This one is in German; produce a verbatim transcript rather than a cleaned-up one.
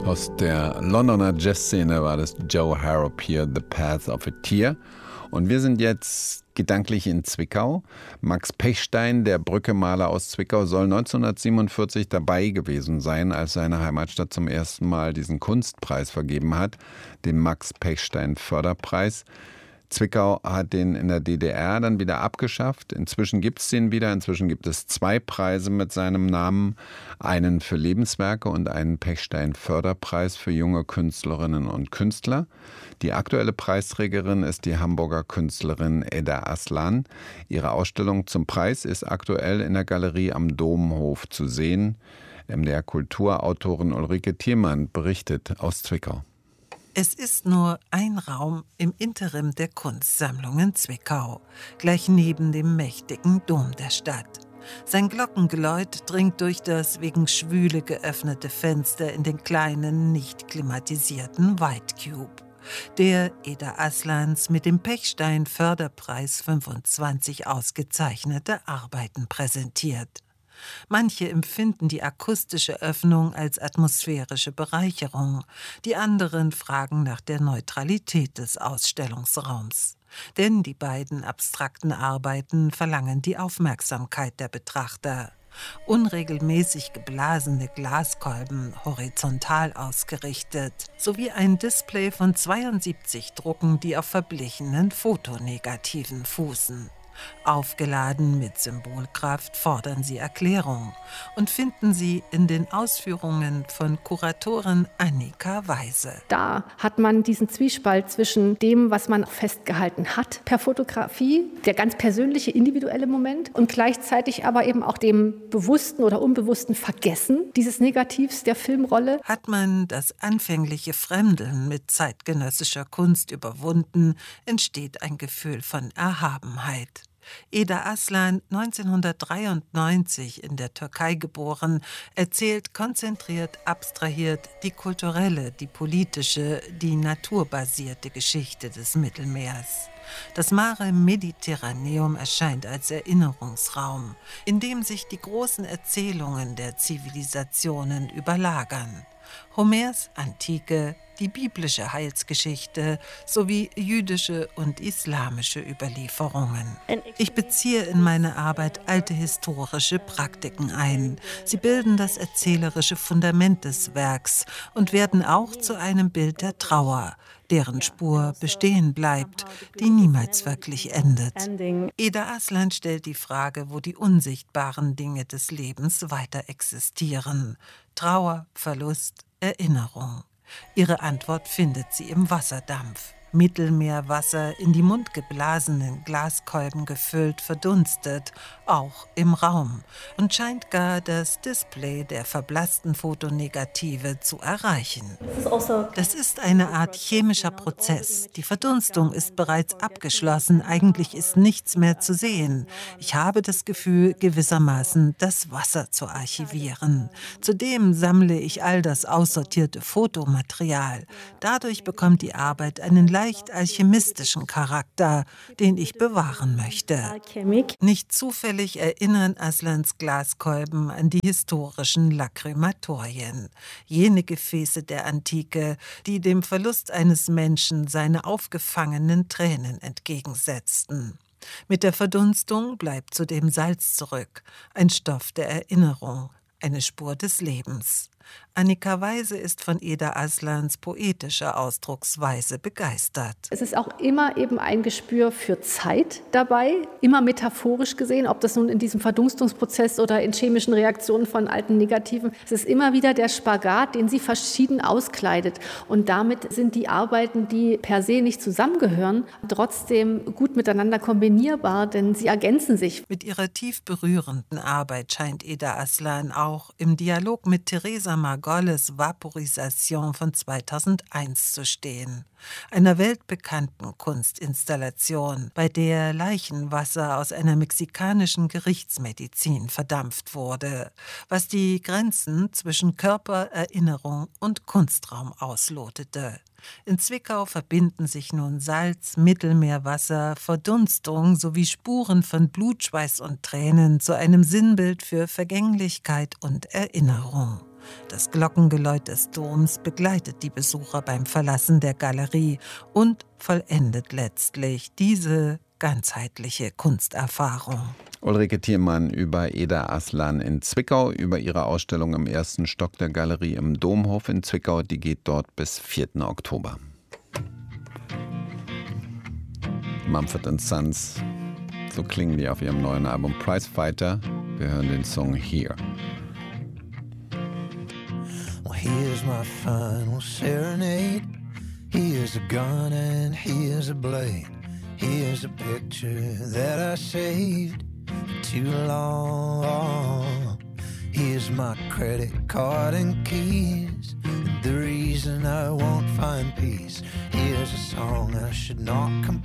Aus der Londoner Jazzszene war das Joe Harrop hier, The Path of a Tear. Und wir sind jetzt gedanklich in Zwickau. Max Pechstein, der Brückemaler aus Zwickau, soll neunzehnhundertsiebenundvierzig dabei gewesen sein, als seine Heimatstadt zum ersten Mal diesen Kunstpreis vergeben hat, den Max Pechstein Förderpreis. Zwickau hat den in der D D R dann wieder abgeschafft. Inzwischen gibt es den wieder. Inzwischen gibt es zwei Preise mit seinem Namen. Einen für Lebenswerke und einen Pechstein-Förderpreis für junge Künstlerinnen und Künstler. Die aktuelle Preisträgerin ist die Hamburger Künstlerin Eda Aslan. Ihre Ausstellung zum Preis ist aktuell in der Galerie am Domhof zu sehen. M D R-Kulturautorin Ulrike Thiermann berichtet aus Zwickau. Es ist nur ein Raum im Interim der Kunstsammlung in Zwickau, gleich neben dem mächtigen Dom der Stadt. Sein Glockengeläut dringt durch das wegen Schwüle geöffnete Fenster in den kleinen, nicht klimatisierten White Cube, der Eda Aslans mit dem Pechstein-Förderpreis fünfundzwanzig ausgezeichnete Arbeiten präsentiert. Manche empfinden die akustische Öffnung als atmosphärische Bereicherung, die anderen fragen nach der Neutralität des Ausstellungsraums. Denn die beiden abstrakten Arbeiten verlangen die Aufmerksamkeit der Betrachter. Unregelmäßig geblasene Glaskolben, horizontal ausgerichtet, sowie ein Display von zweiundsiebzig Drucken, die auf verblichenen Fotonegativen fußen. Aufgeladen mit Symbolkraft fordern sie Erklärung und finden sie in den Ausführungen von Kuratorin Annika Weise. Da hat man diesen Zwiespalt zwischen dem, was man festgehalten hat per Fotografie, der ganz persönliche, individuelle Moment und gleichzeitig aber eben auch dem bewussten oder unbewussten Vergessen dieses Negativs der Filmrolle. Hat man das anfängliche Fremdeln mit zeitgenössischer Kunst überwunden, entsteht ein Gefühl von Erhabenheit. Eda Aslan, neunzehnhundertdreiundneunzig in der Türkei geboren, erzählt konzentriert, abstrahiert die kulturelle, die politische, die naturbasierte Geschichte des Mittelmeers. Das Mare Mediterraneum erscheint als Erinnerungsraum, in dem sich die großen Erzählungen der Zivilisationen überlagern. Homers Antike, die biblische Heilsgeschichte sowie jüdische und islamische Überlieferungen. Ich beziehe in meine Arbeit alte historische Praktiken ein. Sie bilden das erzählerische Fundament des Werks und werden auch zu einem Bild der Trauer, deren Spur bestehen bleibt, die niemals wirklich endet. Eda Aslan stellt die Frage, wo die unsichtbaren Dinge des Lebens weiter existieren. Trauer, Verlust, Erinnerung. Ihre Antwort findet sie im Wasserdampf. Mittelmeerwasser in die mundgeblasenen Glaskolben gefüllt, verdunstet, auch im Raum, und scheint gar das Display der verblassten Fotonegative zu erreichen. Das ist eine Art chemischer Prozess. Die Verdunstung ist bereits abgeschlossen, eigentlich ist nichts mehr zu sehen. Ich habe das Gefühl, gewissermaßen das Wasser zu archivieren. Zudem sammle ich all das aussortierte Fotomaterial. Dadurch bekommt die Arbeit einen leicht alchemistischen Charakter, den ich bewahren möchte. Nicht zufällig erinnern Aslans Glaskolben an die historischen Lachrymatorien, jene Gefäße der Antike, die dem Verlust eines Menschen seine aufgefangenen Tränen entgegensetzten. Mit der Verdunstung bleibt zudem Salz zurück, ein Stoff der Erinnerung, eine Spur des Lebens. Annika Weise ist von Eda Aslans poetischer Ausdrucksweise begeistert. Es ist auch immer eben ein Gespür für Zeit dabei, immer metaphorisch gesehen, ob das nun in diesem Verdunstungsprozess oder in chemischen Reaktionen von alten Negativen. Es ist immer wieder der Spagat, den sie verschieden auskleidet. Und damit sind die Arbeiten, die per se nicht zusammengehören, trotzdem gut miteinander kombinierbar, denn sie ergänzen sich. Mit ihrer tief berührenden Arbeit scheint Eda Aslan auch im Dialog mit Teresa Margolles Vaporisation von zweitausendeins zu stehen, einer weltbekannten Kunstinstallation, bei der Leichenwasser aus einer mexikanischen Gerichtsmedizin verdampft wurde, was die Grenzen zwischen Körper, Erinnerung und Kunstraum auslotete. In Zwickau verbinden sich nun Salz, Mittelmeerwasser, Verdunstung sowie Spuren von Blut, Schweiß und Tränen zu einem Sinnbild für Vergänglichkeit und Erinnerung. Das Glockengeläut des Doms begleitet die Besucher beim Verlassen der Galerie und vollendet letztlich diese ganzheitliche Kunsterfahrung. Ulrike Thiermann über Eda Aslan in Zwickau, über ihre Ausstellung im ersten Stock der Galerie im Domhof in Zwickau. Die geht dort bis vierten Oktober. Mumford and Sons, so klingen die auf ihrem neuen Album Prizefighter. Wir hören den Song Here. Well, here's my final serenade. Here's a gun and here's a blade. Here's a picture that I saved for too long. Here's my credit card and keys, and the reason I won't find peace. Here's a song I should not compose.